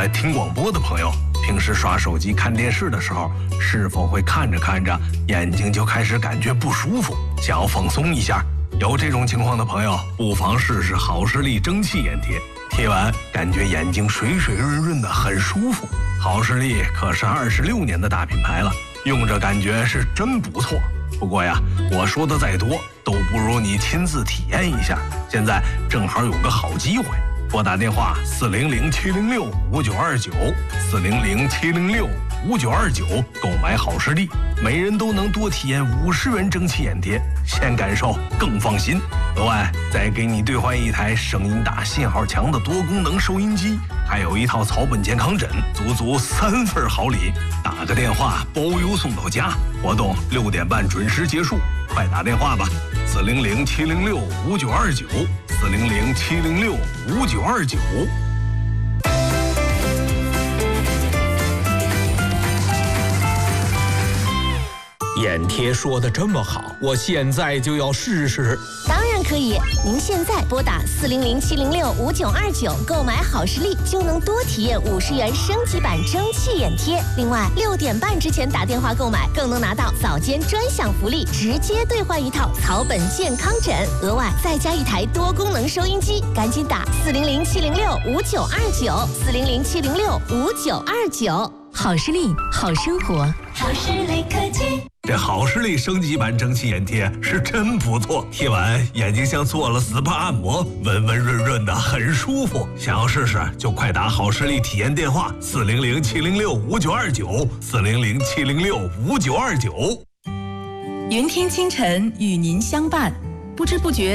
爱听广播的朋友，平时刷手机看电视的时候，是否会看着看着眼睛就开始感觉不舒服，想要放松一下？有这种情况的朋友，不妨试试好视力蒸汽眼贴，贴完感觉眼睛水水润润的，很舒服。好视力可是26年的大品牌了，用着感觉是真不错。不过呀，我说的再多都不如你亲自体验一下。现在正好有个好机会，拨打电话400-706-5929，400-706-5929，购买好视力，每人都能多体验50元蒸汽眼贴，先感受更放心。额外再给你兑换一台声音大、信号强的多功能收音机，还有一套草本健康枕，足3份好礼。打个电话包邮送到家，活动6点半准时结束，快打电话吧，400-706-5929，400-706-5929。 眼贴说的这么好，我现在就要试试。 当然可以，您现在拨打400-706-5929，购买好视力就能多体验50元升级版蒸汽眼贴。另外，6点半之前打电话购买，更能拿到早间专享福利，直接兑换一套草本健康枕，额外再加一台多功能收音机。赶紧打400-706-5929，400-706-5929。好视力，好生活， 好视力科技。 这好视力升级版蒸汽眼贴是真不错，贴完眼睛像做了 SPA 按摩，温温润润的，很舒服。想要试试就快打好视力体验电话400-706-5929，400-706-5929。 云听清晨与您相伴，不知不觉